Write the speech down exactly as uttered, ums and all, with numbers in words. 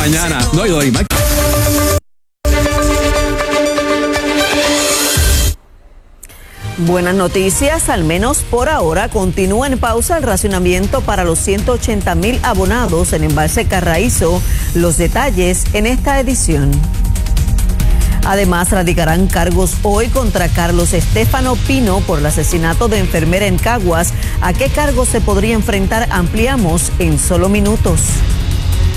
mañana. No, y doy más. Buenas noticias, al menos por ahora continúa en pausa el racionamiento para los ciento ochenta mil abonados en Embalse Carraízo. Los detalles en esta edición. Además, radicarán cargos hoy contra Carlos Estefano Pino por el asesinato de enfermera en Caguas. ¿A qué cargos se podría enfrentar? Ampliamos en solo minutos.